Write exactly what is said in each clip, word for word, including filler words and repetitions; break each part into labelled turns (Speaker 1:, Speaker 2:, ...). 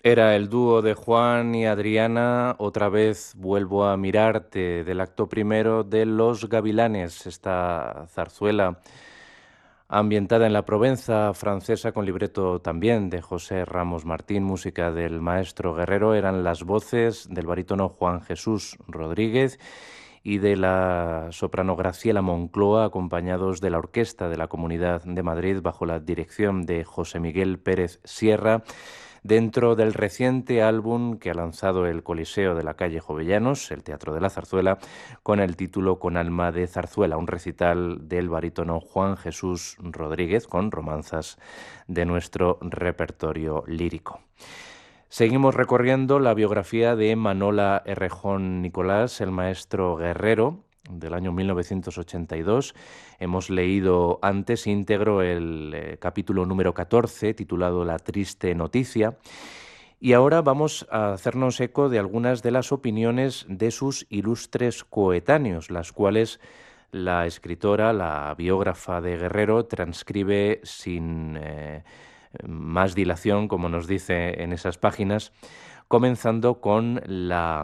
Speaker 1: Era el dúo de Juan y Adriana, Otra vez vuelvo a mirarte, del acto primero de Los Gavilanes, esta zarzuela ambientada en la Provenza francesa con libreto también de José Ramos Martín, música del maestro Guerrero. Eran las voces del barítono Juan Jesús Rodríguez y de la soprano Graciela Moncloa, acompañados de la Orquesta de la Comunidad de Madrid bajo la dirección de José Miguel Pérez Sierra, dentro del reciente álbum que ha lanzado el Coliseo de la calle Jovellanos, el Teatro de la Zarzuela, con el título Con alma de zarzuela, un recital del barítono Juan Jesús Rodríguez con romanzas de nuestro repertorio lírico. Seguimos recorriendo la biografía de Manola Errejón Nicolás, el maestro guerrero, del año mil novecientos ochenta y dos. Hemos leído antes íntegro el eh, capítulo número catorce, titulado La triste noticia, y ahora vamos a hacernos eco de algunas de las opiniones de sus ilustres coetáneos, las cuales la escritora, la biógrafa de Guerrero, transcribe sin eh, más dilación, como nos dice en esas páginas, comenzando con la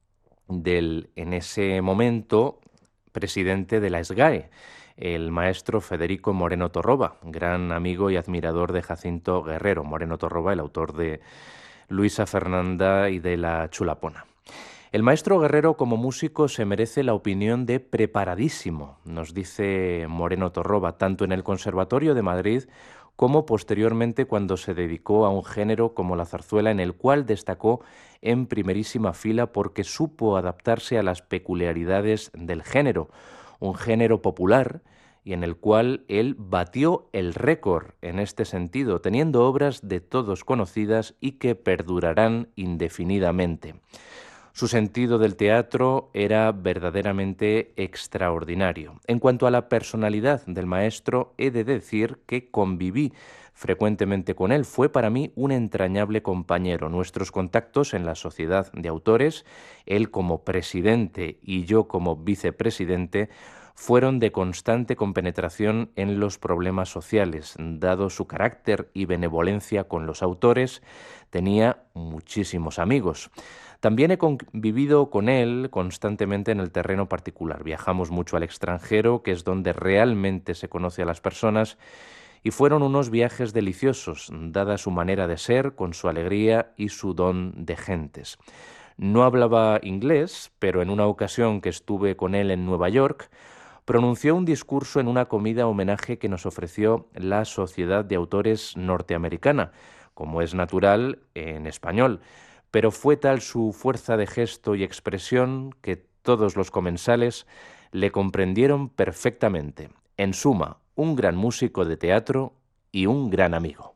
Speaker 1: del, en ese momento, presidente de la SGAE, el maestro Federico Moreno Torroba, gran amigo y admirador de Jacinto Guerrero. Moreno Torroba, el autor de Luisa Fernanda y de La Chulapona. El maestro Guerrero como músico se merece la opinión de preparadísimo, nos dice Moreno Torroba, tanto en el Conservatorio de Madrid como posteriormente cuando se dedicó a un género como la zarzuela, en el cual destacó en primerísima fila porque supo adaptarse a las peculiaridades del género, un género popular y en el cual él batió el récord en este sentido, teniendo obras de todos conocidas y que perdurarán indefinidamente. Su sentido del teatro era verdaderamente extraordinario. En cuanto a la personalidad del maestro, he de decir que conviví frecuentemente con él. Fue para mí un entrañable compañero. Nuestros contactos en la Sociedad de Autores, él como presidente y yo como vicepresidente, fueron de constante compenetración en los problemas sociales. Dado su carácter y benevolencia con los autores, tenía muchísimos amigos. También he convivido con él constantemente en el terreno particular. Viajamos mucho al extranjero, que es donde realmente se conoce a las personas, y fueron unos viajes deliciosos, dada su manera de ser, con su alegría y su don de gentes. No hablaba inglés, pero en una ocasión que estuve con él en Nueva York, pronunció un discurso en una comida homenaje que nos ofreció la Sociedad de Autores Norteamericana, como es natural en español, pero fue tal su fuerza de gesto y expresión que todos los comensales le comprendieron perfectamente. En suma, un gran músico de teatro y un gran amigo.